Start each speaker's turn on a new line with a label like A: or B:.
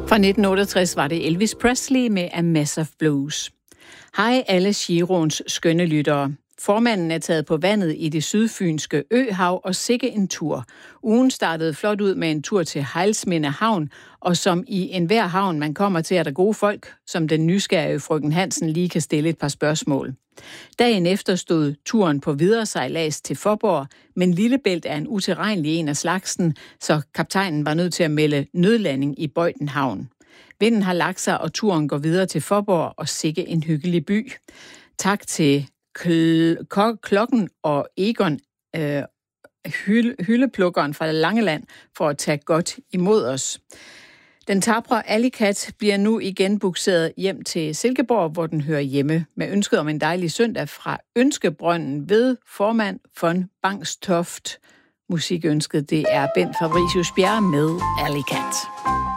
A: Fra 1968 var det Elvis Presley med A Mess of Blues. Hej alle Giroens skønne lyttere. Formanden er taget på vandet i det sydfynske Øhav og sikke en tur. Ugen startede flot ud med en tur til Hejlsminde Havn, og som i enhver havn man kommer til, er der gode folk, som den nysgerrige frøken Hansen lige kan stille et par spørgsmål. Dagen efter stod turen på videre sejlads til Fåborg, men Lillebælt er en utilregnelig en af slagsen, så kaptajnen var nødt til at melde nødlanding i Bøjdenhavn. Vinden har lagt sig, og turen går videre til Fåborg og sikke en hyggelig by. Tak til Klokken og Egon, hyldeplukkeren fra Langeland, for at tage godt imod os. Den tapre Alicat bliver nu igen bukseret hjem til Silkeborg, hvor den hører hjemme, med ønsket om en dejlig søndag fra Ønskebrønden ved formand von Bangstoft. Musikønsket, det er Bent Fabricius Bjerre med Alicat.